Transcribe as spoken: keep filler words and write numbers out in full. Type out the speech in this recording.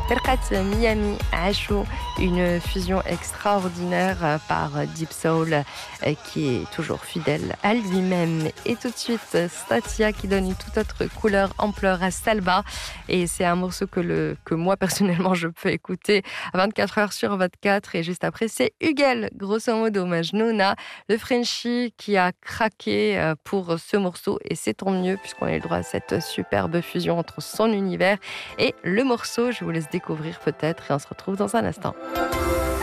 فرقة Miami عاشوا une fusion extraordinaire euh, par Deep Soul euh, qui est toujours fidèle à lui-même. Et tout de suite, Statia qui donne une toute autre couleur, ampleur à Salba. Et c'est un morceau que, le, que moi, personnellement, je peux écouter à vingt-quatre heures sur vingt-quatre. Et juste après, c'est Hugel, grosso modo, Majnouna, le Frenchie qui a craqué euh, pour ce morceau. Et c'est tant mieux, puisqu'on a eu le droit à cette superbe fusion entre son univers et le morceau. Je vous laisse découvrir peut-être et on se retrouve dans un instant.